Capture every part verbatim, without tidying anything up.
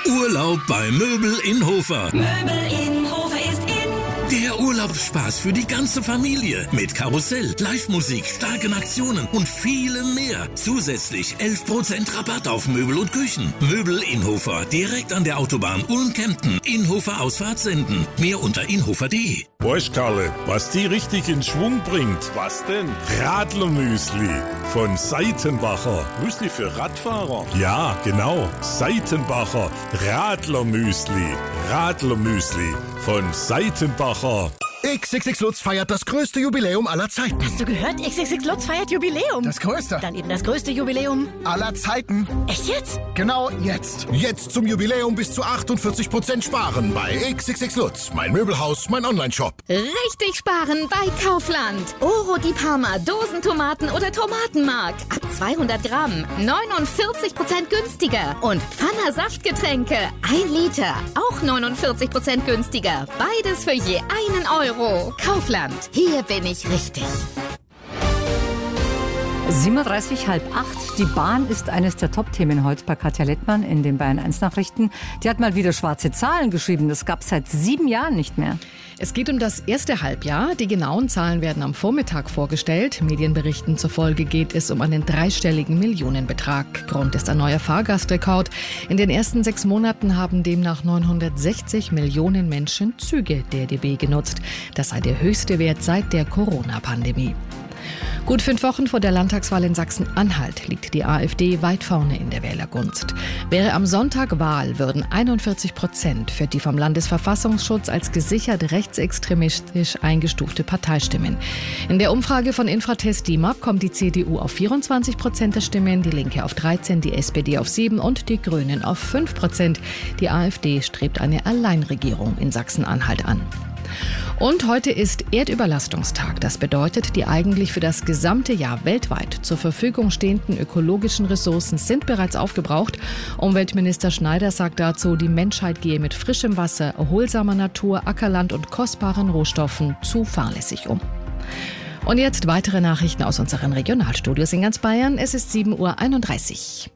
Urlaub bei Möbel in Hofer. Möbel in Hofer ist in. Der Urlaubsspaß für die ganze Familie. Mit Karussell, Live-Musik, starken Aktionen und vielem mehr. Zusätzlich elf Prozent Rabatt auf Möbel und Küchen. Möbel in Hofer, direkt an der Autobahn Ulm-Kempten. Inhofer Ausfahrt senden. Mehr unter inhofer punkt de. Weißt, Karle, was die richtig in Schwung bringt? Was denn? Radlermüsli von Seitenbacher. Müsli für Radfahrer? Ja, genau. Seitenbacher Radlermüsli. Radlermüsli von Seitenbacher. X X X Lutz feiert das größte Jubiläum aller Zeiten. Hast du gehört? X X X Lutz feiert Jubiläum. Das größte. Dann eben das größte Jubiläum aller Zeiten. Echt jetzt? Genau jetzt. Jetzt zum Jubiläum bis zu achtundvierzig Prozent sparen bei X X X Lutz. Mein Möbelhaus, mein Onlineshop. Richtig sparen bei Kaufland. Oro di Parma, Dosentomaten oder Tomatenmark. Ab zweihundert Gramm. neunundvierzig Prozent günstiger. Und Pfanner Saftgetränke. Ein Liter. Auch neunundvierzig Prozent günstiger. Beides für je einen Euro. Kaufland. Hier bin ich richtig. sieben Uhr dreißig, halb acht. Die Bahn ist eines der Top-Themen heute bei Katja Lettmann in den Bayern eins Nachrichten. Die hat mal wieder schwarze Zahlen geschrieben. Das gab es seit sieben Jahren nicht mehr. Es geht um das erste Halbjahr. Die genauen Zahlen werden am Vormittag vorgestellt. Medienberichten zufolge geht es um einen dreistelligen Millionenbetrag. Grund ist ein neuer Fahrgastrekord. In den ersten sechs Monaten haben demnach neunhundertsechzig Millionen Menschen Züge der D B genutzt. Das sei der höchste Wert seit der Corona-Pandemie. Gut fünf Wochen vor der Landtagswahl in Sachsen-Anhalt liegt die AfD weit vorne in der Wählergunst. Wäre am Sonntag Wahl, würden einundvierzig Prozent für die vom Landesverfassungsschutz als gesichert rechtsextremistisch eingestufte Partei stimmen. In der Umfrage von Infratest D I M A P kommt die C D U auf vierundzwanzig Prozent der Stimmen, die Linke auf dreizehn, die S P D auf sieben und die Grünen auf fünf Prozent. Die AfD strebt eine Alleinregierung in Sachsen-Anhalt an. Und heute ist Erdüberlastungstag. Das bedeutet, die eigentlich für das gesamte Jahr weltweit zur Verfügung stehenden ökologischen Ressourcen sind bereits aufgebraucht. Umweltminister Schneider sagt dazu, die Menschheit gehe mit frischem Wasser, erholsamer Natur, Ackerland und kostbaren Rohstoffen zu fahrlässig um. Und jetzt weitere Nachrichten aus unseren Regionalstudios in ganz Bayern. Es ist sieben Uhr einunddreißig.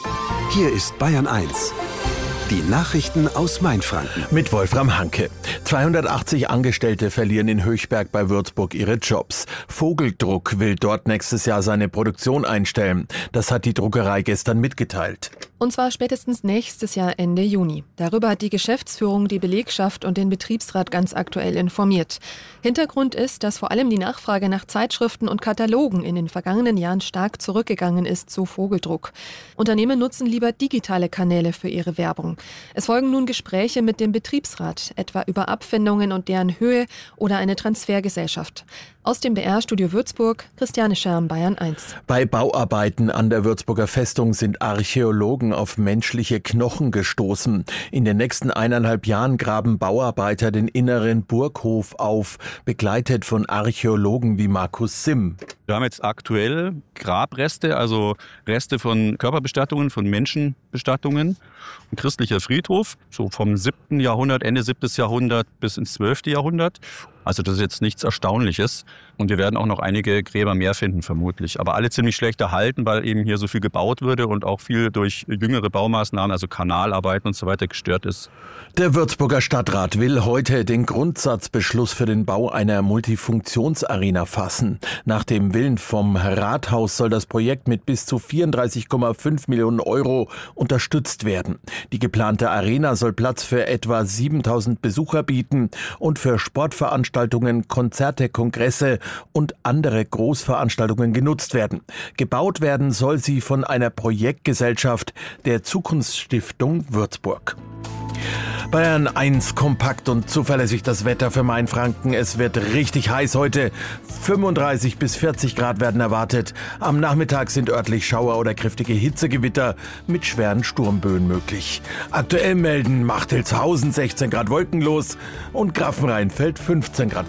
Hier ist Bayern eins. Die Nachrichten aus Mainfranken. Mit Wolfram Hanke. zweihundertachtzig Angestellte verlieren in Höchberg bei Würzburg ihre Jobs. Vogeldruck will dort nächstes Jahr seine Produktion einstellen. Das hat die Druckerei gestern mitgeteilt. Und zwar spätestens nächstes Jahr Ende Juni. Darüber hat die Geschäftsführung die Belegschaft und den Betriebsrat ganz aktuell informiert. Hintergrund ist, dass vor allem die Nachfrage nach Zeitschriften und Katalogen in den vergangenen Jahren stark zurückgegangen ist zu Vogeldruck. Unternehmen nutzen lieber digitale Kanäle für ihre Werbung. Es folgen nun Gespräche mit dem Betriebsrat, etwa über Abfindungen und deren Höhe oder eine Transfergesellschaft. Aus dem B R-Studio Würzburg, Christiane Scherm, Bayern eins. Bei Bauarbeiten an der Würzburger Festung sind Archäologen auf menschliche Knochen gestoßen. In den nächsten eineinhalb Jahren graben Bauarbeiter den inneren Burghof auf, begleitet von Archäologen wie Markus Simm. Wir haben jetzt aktuell Grabreste, also Reste von Körperbestattungen, von Menschenbestattungen. Ein christlicher Friedhof, so vom siebten Jahrhundert, Ende siebten Jahrhundert bis ins zwölften Jahrhundert. Also das ist jetzt nichts Erstaunliches. Und wir werden auch noch einige Gräber mehr finden, vermutlich. Aber alle ziemlich schlecht erhalten, weil eben hier so viel gebaut wurde und auch viel durch jüngere Baumaßnahmen, also Kanalarbeiten und so weiter, gestört ist. Der Würzburger Stadtrat will heute den Grundsatzbeschluss für den Bau einer Multifunktionsarena fassen. Nach dem Willen vom Rathaus soll das Projekt mit bis zu vierunddreißig Komma fünf Millionen Euro unterstützt werden. Die geplante Arena soll Platz für etwa siebentausend Besucher bieten und für Sportveranstaltungen, Konzerte, Kongresse und andere Großveranstaltungen genutzt werden. Gebaut werden soll sie von einer Projektgesellschaft der Zukunftsstiftung Würzburg. Bayern eins, kompakt und zuverlässig das Wetter für Mainfranken. Es wird richtig heiß heute. fünfunddreißig bis vierzig Grad werden erwartet. Am Nachmittag sind örtlich Schauer oder kräftige Hitzegewitter mit schweren Sturmböen möglich. Aktuell melden Machtelshausen sechzehn Grad wolkenlos und Grafenrheinfeld fünfzehn Grad.